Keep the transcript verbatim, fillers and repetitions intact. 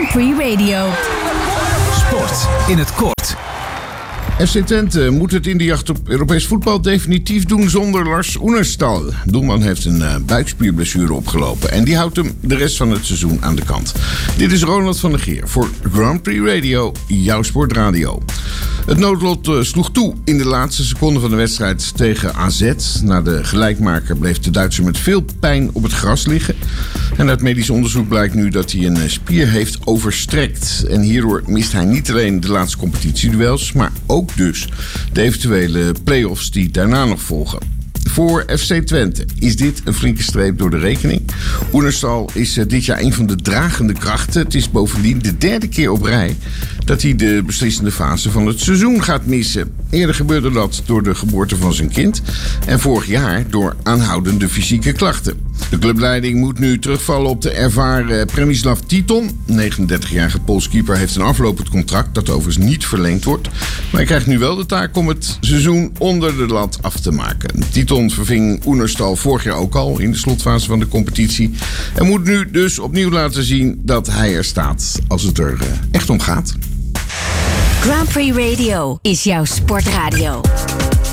Grand Prix Radio. Sport in het kort. F C Twente moet het in de jacht op Europees voetbal definitief doen zonder Lars Oenerstal. Doelman heeft een uh, buikspierblessure opgelopen en die houdt hem de rest van het seizoen aan de kant. Dit is Ronald van der Geer voor Grand Prix Radio, jouw sportradio. Het noodlot uh, sloeg toe in de laatste seconde van de wedstrijd tegen A Z. Na de gelijkmaker bleef de Duitser met veel pijn op het gras liggen. En uit medisch onderzoek blijkt nu dat hij een spier heeft overstrekt. En hierdoor mist hij niet alleen de laatste competitieduels, maar ook dus de eventuele play-offs die daarna nog volgen. Voor F C Twente is dit een flinke streep door de rekening. Oenerstal is dit jaar een van de dragende krachten. Het is bovendien de derde keer op rij dat hij de beslissende fase van het seizoen gaat missen. Eerder gebeurde dat door de geboorte van zijn kind en vorig jaar door aanhoudende fysieke klachten. De clubleiding moet nu terugvallen op de ervaren Przemysław Titon. negenendertigjarige Pools keeper heeft een aflopend contract dat overigens niet verlengd wordt. Maar hij krijgt nu wel de taak om het seizoen onder de lat af te maken. Titon verving Oenerstal vorig jaar ook al in de slotfase van de competitie. En moet nu dus opnieuw laten zien dat hij er staat als het er echt om gaat. Grand Prix Radio is jouw sportradio.